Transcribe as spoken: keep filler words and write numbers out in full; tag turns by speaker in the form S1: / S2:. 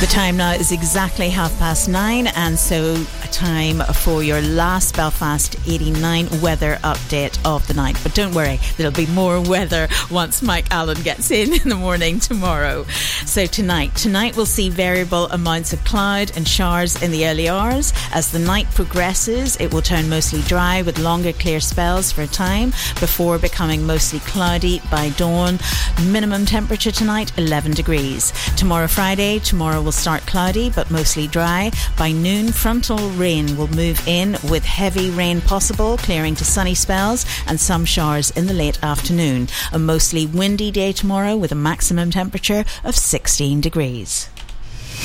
S1: The time now is exactly half past nine, and so a time for your last Belfast eighty-nine weather update of the night. But don't worry, there'll be more weather once Mike Allen gets in in the morning tomorrow. So tonight, tonight we'll see variable amounts of cloud and showers in the early hours. As the night progresses, it will turn mostly dry with longer clear spells for a time before becoming mostly cloudy by dawn. Minimum temperature tonight, eleven degrees. Tomorrow Friday, tomorrow will start cloudy but mostly dry. By noon, frontal rain will move in with heavy rain possible, clearing to sunny spells and some showers in the late afternoon. A mostly windy day tomorrow with a maximum temperature of sixteen degrees.